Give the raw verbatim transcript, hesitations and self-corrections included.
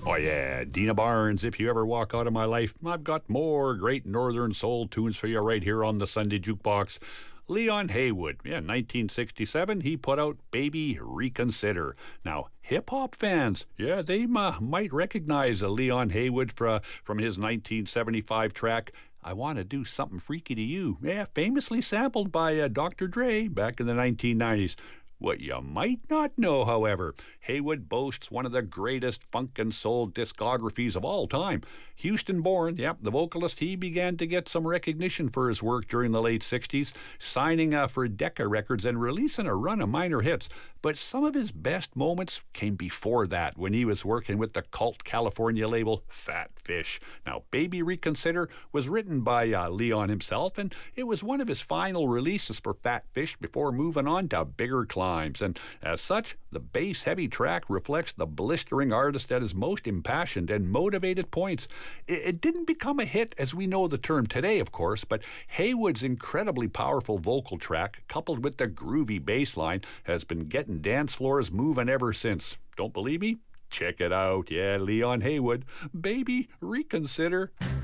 Oh, yeah, Dina Barnes, if you ever walk out of my life, I've got more great Northern Soul tunes for you right here on the Sunday Jukebox. Leon Haywood, yeah, nineteen sixty-seven, he put out Baby Reconsider. Now, hip-hop fans, yeah, they uh, might recognize uh, Leon Haywood fra, from his nineteen seventy-five track, I Want to Do Something Freaky to You. Yeah, famously sampled by uh, Doctor Dre back in the nineteen nineties. What you might not know, however, Haywood boasts one of the greatest funk and soul discographies of all time. Houston-born, yep, the vocalist, he began to get some recognition for his work during the late sixties, signing uh, for Decca Records and releasing a run of minor hits. But some of his best moments came before that, when he was working with the cult California label Fat Fish. Now, Baby Reconsider was written by uh, Leon himself, and it was one of his final releases for Fat Fish before moving on to bigger climbs. And as such, the bass-heavy track reflects the blistering artist at his most impassioned and motivated points. It, it didn't become a hit as we know the term today, of course, but Haywood's incredibly powerful vocal track, coupled with the groovy bass line, has been getting dance floors moving ever since. Don't believe me? Check it out. Yeah, Leon Haywood. Baby, Reconsider.